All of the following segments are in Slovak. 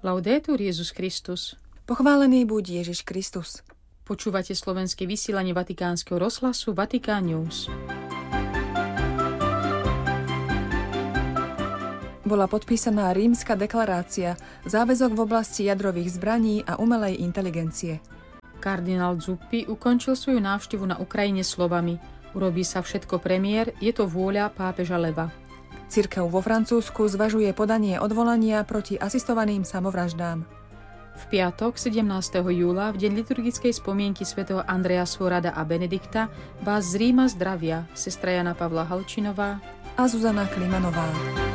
Laudetur Jesus Christus. Pochválený buď Ježiš Kristus. Počúvate slovenské vysielanie Vatikánskeho rozhlasu Vatikán News. Bola podpísaná Rímska deklarácia, záväzok v oblasti jadrových zbraní a umelej inteligencie. Kardinál Zuppi ukončil svoju návštevu na Ukrajine slovami: Urobí sa všetko premiér, je to vôľa pápeža Leva. Cirkev vo Francúzsku zvažuje podanie odvolania proti asistovaným samovraždám. V piatok 17. júla, v deň liturgickej spomienky svätého Andreja Sforada a Benedikta, vás z Ríma zdravia sestra Jana Pavla Halčinová a Zuzana Klimanová.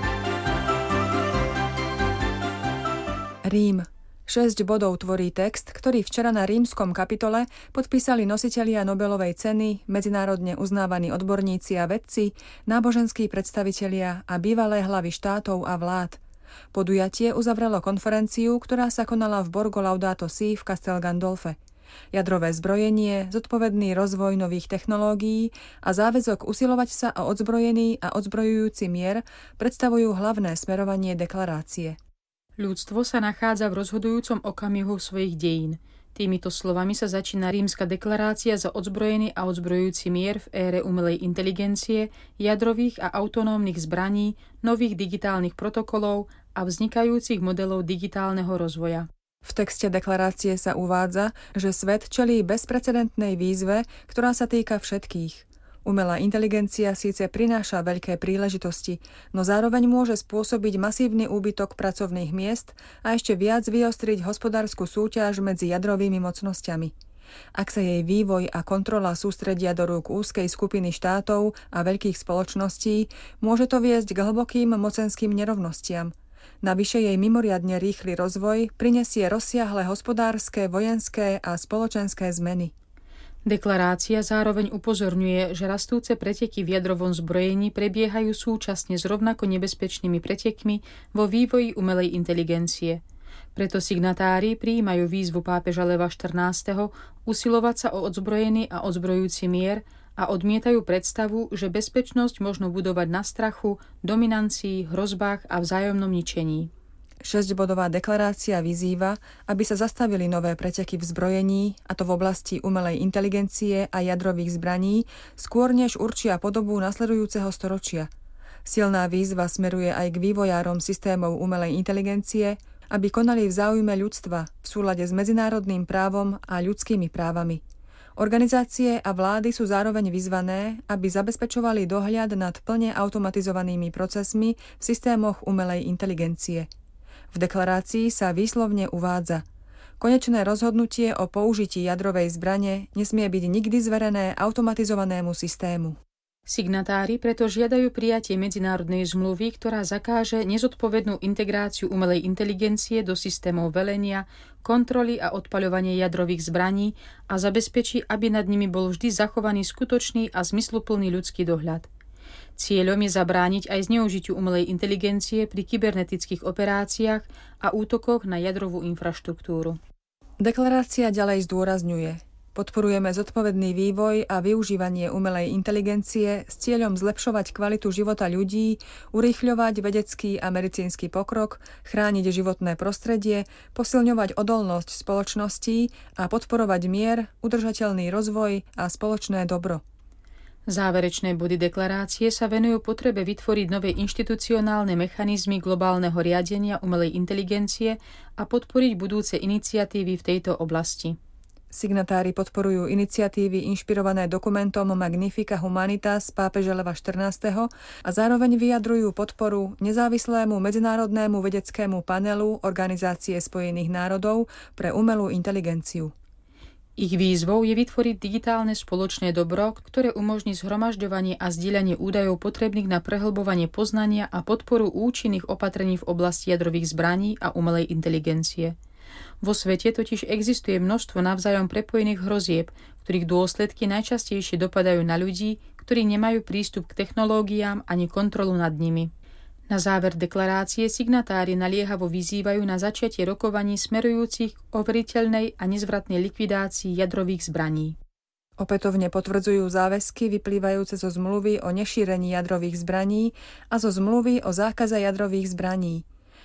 Rím. 6 bodov tvorí text, ktorý včera na rímskom kapitole podpísali nositelia Nobelovej ceny, medzinárodne uznávaní odborníci a vedci, náboženskí predstavitelia a bývalé hlavy štátov a vlád. Podujatie uzavrelo konferenciu, ktorá sa konala v Borgo Laudato Si v Castel Gandolfe. Jadrové zbrojenie, zodpovedný rozvoj nových technológií a záväzok usilovať sa o odzbrojený a odzbrojujúci mier predstavujú hlavné smerovanie deklarácie. Ľudstvo sa nachádza v rozhodujúcom okamihu svojich dejín. Týmito slovami sa začína Rímska deklarácia za odzbrojený a odzbrojujúci mier v ére umelej inteligencie, jadrových a autonómnych zbraní, nových digitálnych protokolov a vznikajúcich modelov digitálneho rozvoja. V texte deklarácie sa uvádza, že svet čelí bezprecedentnej výzve, ktorá sa týka všetkých. Umelá inteligencia síce prináša veľké príležitosti, no zároveň môže spôsobiť masívny úbytok pracovných miest a ešte viac vyostriť hospodársku súťaž medzi jadrovými mocnosťami. Ak sa jej vývoj a kontrola sústredia do rúk úzkej skupiny štátov a veľkých spoločností, môže to viesť k hlbokým mocenským nerovnostiam. Navyše jej mimoriadne rýchly rozvoj prinesie rozsiahle hospodárske, vojenské a spoločenské zmeny. Deklarácia zároveň upozorňuje, že rastúce preteky v jadrovom zbrojení prebiehajú súčasne s rovnako nebezpečnými pretekmi vo vývoji umelej inteligencie. Preto signatári prijímajú výzvu pápeža Leva XIV. Usilovať sa o odzbrojený a odzbrojujúci mier a odmietajú predstavu, že bezpečnosť možno budovať na strachu, dominancii, hrozbách a vzájomnom ničení. 6-bodová deklarácia vyzýva, aby sa zastavili nové preteky v zbrojení, a to v oblasti umelej inteligencie a jadrových zbraní, skôr než určia podobu nasledujúceho storočia. Silná výzva smeruje aj k vývojárom systémov umelej inteligencie, aby konali v záujme ľudstva v súlade s medzinárodným právom a ľudskými právami. Organizácie a vlády sú zároveň vyzvané, aby zabezpečovali dohľad nad plne automatizovanými procesmi v systémoch umelej inteligencie. V deklarácii sa výslovne uvádza: konečné rozhodnutie o použití jadrovej zbrane nesmie byť nikdy zverené automatizovanému systému. Signatári preto žiadajú prijatie medzinárodnej zmluvy, ktorá zakáže nezodpovednú integráciu umelej inteligencie do systémov velenia, kontroly a odpaľovania jadrových zbraní a zabezpečí, aby nad nimi bol vždy zachovaný skutočný a zmysluplný ľudský dohľad. Cieľom je zabrániť aj zneužitiu umelej inteligencie pri kybernetických operáciách a útokoch na jadrovú infraštruktúru. Deklarácia ďalej zdôrazňuje: podporujeme zodpovedný vývoj a využívanie umelej inteligencie s cieľom zlepšovať kvalitu života ľudí, urýchľovať vedecký a medicínsky pokrok, chrániť životné prostredie, posilňovať odolnosť spoločností a podporovať mier, udržateľný rozvoj a spoločné dobro. Záverečné body deklarácie sa venujú potrebe vytvoriť nové inštitucionálne mechanizmy globálneho riadenia umelej inteligencie a podporiť budúce iniciatívy v tejto oblasti. Signatári podporujú iniciatívy inšpirované dokumentom Magnifica Humanitas pápeža Leva XIV. A zároveň vyjadrujú podporu nezávislému medzinárodnému vedeckému panelu Organizácie spojených národov pre umelú inteligenciu. Ich výzvou je vytvoriť digitálne spoločné dobro, ktoré umožní zhromažďovanie a zdieľanie údajov potrebných na prehlbovanie poznania a podporu účinných opatrení v oblasti jadrových zbraní a umelej inteligencie. Vo svete totiž existuje množstvo navzájom prepojených hrozieb, ktorých dôsledky najčastejšie dopadajú na ľudí, ktorí nemajú prístup k technológiám ani kontrolu nad nimi. Na záver deklarácie signatári naliehavo vyzývajú na začatie rokovaní smerujúcich k overiteľnej a nezvratnej likvidácii jadrových zbraní. Opätovne potvrdzujú záväzky vyplývajúce zo zmluvy o nešírení jadrových zbraní a zo zmluvy o zákaze jadrových zbraní.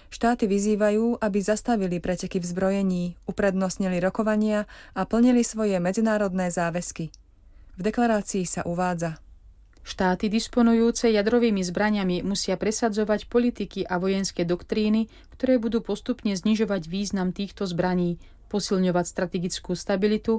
Štáty vyzývajú, aby zastavili preteky v zbrojení, uprednostnili rokovania a plnili svoje medzinárodné záväzky. V deklarácii sa uvádza: Štáty disponujúce jadrovými zbraňami musia presadzovať politiky a vojenské doktríny, ktoré budú postupne znižovať význam týchto zbraní, posilňovať strategickú stabilitu